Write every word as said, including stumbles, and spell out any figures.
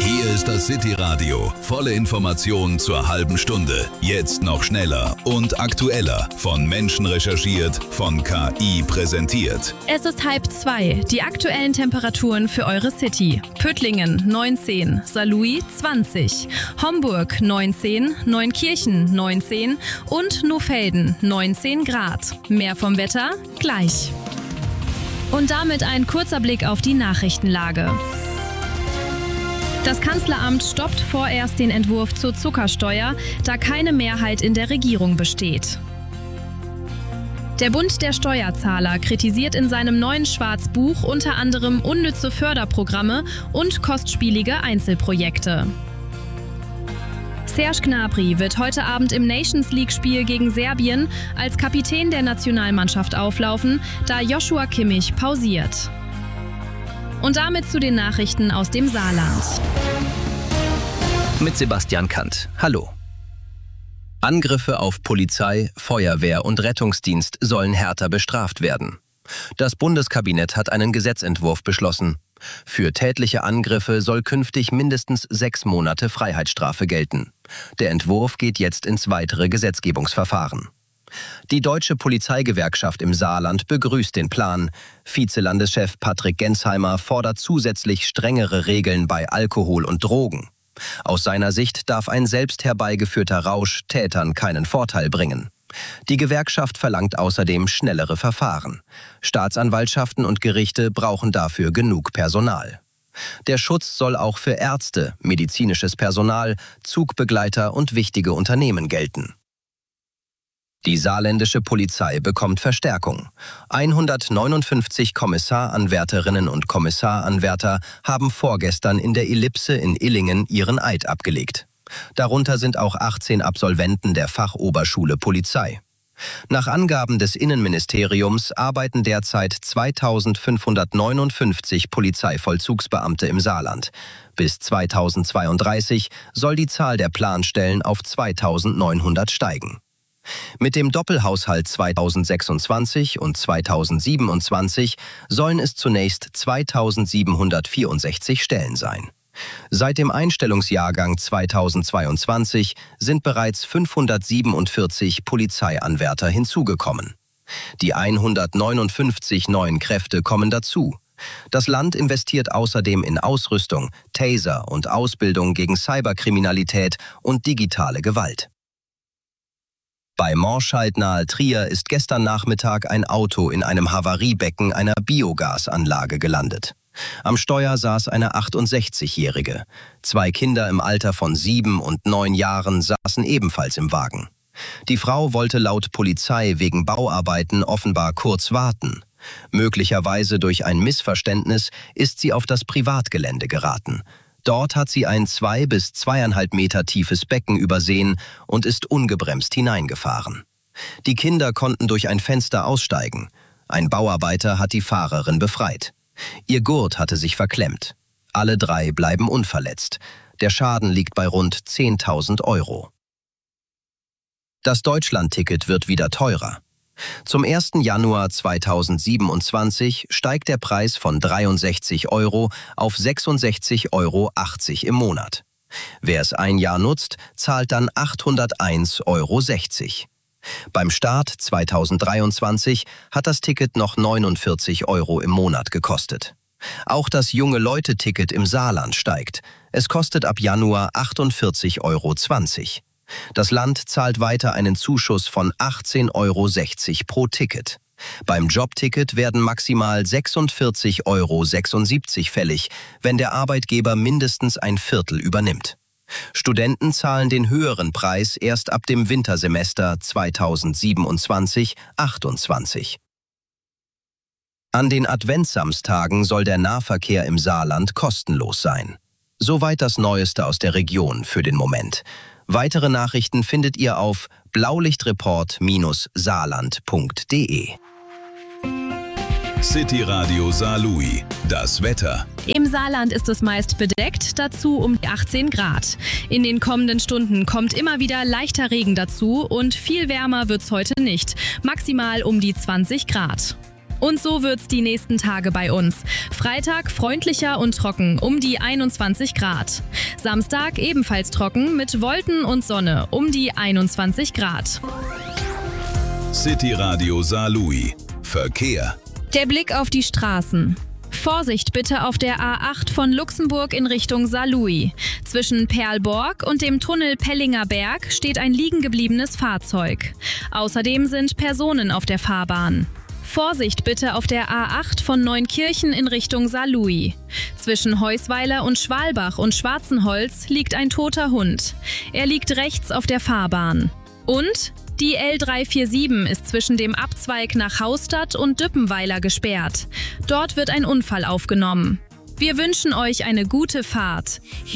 Hier ist das City Radio. Volle Informationen zur halben Stunde. Jetzt noch schneller und aktueller. Von Menschen recherchiert, von K I präsentiert. Es ist halb zwei. Die aktuellen Temperaturen für eure City. Püttlingen neunzehn, Saarlouis zwanzig, Homburg neunzehn, Neunkirchen neunzehn und Nohfelden neunzehn Grad. Mehr vom Wetter gleich. Und damit ein kurzer Blick auf die Nachrichtenlage. Das Kanzleramt stoppt vorerst den Entwurf zur Zuckersteuer, da keine Mehrheit in der Regierung besteht. Der Bund der Steuerzahler kritisiert in seinem neuen Schwarzbuch unter anderem unnütze Förderprogramme und kostspielige Einzelprojekte. Serge Gnabry wird heute Abend im Nations-League-Spiel gegen Serbien als Kapitän der Nationalmannschaft auflaufen, da Joshua Kimmich pausiert. Und damit zu den Nachrichten aus dem Saarland. Mit Sebastian Kant. Hallo. Angriffe auf Polizei, Feuerwehr und Rettungsdienst sollen härter bestraft werden. Das Bundeskabinett hat einen Gesetzentwurf beschlossen. Für tätliche Angriffe soll künftig mindestens sechs Monate Freiheitsstrafe gelten. Der Entwurf geht jetzt ins weitere Gesetzgebungsverfahren. Die Deutsche Polizeigewerkschaft im Saarland begrüßt den Plan. Vizelandeschef Patrick Gensheimer fordert zusätzlich strengere Regeln bei Alkohol und Drogen. Aus seiner Sicht darf ein selbst herbeigeführter Rausch Tätern keinen Vorteil bringen. Die Gewerkschaft verlangt außerdem schnellere Verfahren. Staatsanwaltschaften und Gerichte brauchen dafür genug Personal. Der Schutz soll auch für Ärzte, medizinisches Personal, Zugbegleiter und wichtige Unternehmen gelten. Die saarländische Polizei bekommt Verstärkung. hundertneunundfünfzig Kommissaranwärterinnen und Kommissaranwärter haben vorgestern in der Ellipse in Illingen ihren Eid abgelegt. Darunter sind auch achtzehn Absolventen der Fachoberschule Polizei. Nach Angaben des Innenministeriums arbeiten derzeit zweitausendfünfhundertneunundfünfzig Polizeivollzugsbeamte im Saarland. Bis zweitausendzweiunddreißig soll die Zahl der Planstellen auf zweitausendneunhundert steigen. Mit dem Doppelhaushalt zweitausendsechsundzwanzig und zweitausendsiebenundzwanzig sollen es zunächst zweitausendsiebenhundertvierundsechzig Stellen sein. Seit dem Einstellungsjahrgang zweitausendzweiundzwanzig sind bereits fünfhundertsiebenundvierzig Polizeianwärter hinzugekommen. Die hundertneunundfünfzig neuen Kräfte kommen dazu. Das Land investiert außerdem in Ausrüstung, Taser und Ausbildung gegen Cyberkriminalität und digitale Gewalt. Bei Morscheid nahe Trier ist gestern Nachmittag ein Auto in einem Havariebecken einer Biogasanlage gelandet. Am Steuer saß eine achtundsechzigjährige. Zwei Kinder im Alter von sieben und neun Jahren saßen ebenfalls im Wagen. Die Frau wollte laut Polizei wegen Bauarbeiten offenbar kurz warten. Möglicherweise durch ein Missverständnis ist sie auf das Privatgelände geraten. Dort hat sie ein zwei bis zweieinhalb Meter tiefes Becken übersehen und ist ungebremst hineingefahren. Die Kinder konnten durch ein Fenster aussteigen. Ein Bauarbeiter hat die Fahrerin befreit. Ihr Gurt hatte sich verklemmt. Alle drei bleiben unverletzt. Der Schaden liegt bei rund zehntausend Euro. Das Deutschlandticket wird wieder teurer. Zum ersten Januar zweitausendsiebenundzwanzig steigt der Preis von dreiundsechzig Euro auf sechsundsechzig Euro achtzig im Monat. Wer es ein Jahr nutzt, zahlt dann achthunderteins Euro sechzig. Beim Start zweitausenddreiundzwanzig hat das Ticket noch neunundvierzig Euro im Monat gekostet. Auch das Junge-Leute-Ticket im Saarland steigt. Es kostet ab Januar achtundvierzig Euro zwanzig. Das Land zahlt weiter einen Zuschuss von achtzehn Euro sechzig pro Ticket. Beim Jobticket werden maximal sechsundvierzig Euro sechsundsiebzig fällig, wenn der Arbeitgeber mindestens ein Viertel übernimmt. Studenten zahlen den höheren Preis erst ab dem Wintersemester zweitausendsiebenundzwanzig achtundzwanzig. An den Adventssamstagen soll der Nahverkehr im Saarland kostenlos sein. Soweit das Neueste aus der Region für den Moment. Weitere Nachrichten findet ihr auf blaulichtreport Bindestrich saarland punkt de. City Radio Saarlouis. Das Wetter. Im Saarland ist es meist bedeckt, dazu um die achtzehn Grad. In den kommenden Stunden kommt immer wieder leichter Regen dazu und viel wärmer wird's heute nicht. Maximal um die zwanzig Grad. Und so wird's die nächsten Tage bei uns. Freitag freundlicher und trocken, um die einundzwanzig Grad. Samstag ebenfalls trocken mit Wolken und Sonne, um die einundzwanzig Grad. City Radio Saarlouis. Verkehr. Der Blick auf die Straßen. Vorsicht bitte auf der A acht von Luxemburg in Richtung Saarlouis. Zwischen Perlborg und dem Tunnel Pellinger Berg steht ein liegengebliebenes Fahrzeug. Außerdem sind Personen auf der Fahrbahn. Vorsicht bitte auf der A acht von Neunkirchen in Richtung Saarlouis. Zwischen Heusweiler und Schwalbach und Schwarzenholz liegt ein toter Hund. Er liegt rechts auf der Fahrbahn. Und die L drei vier sieben ist zwischen dem Abzweig nach Haustadt und Düppenweiler gesperrt. Dort wird ein Unfall aufgenommen. Wir wünschen euch eine gute Fahrt.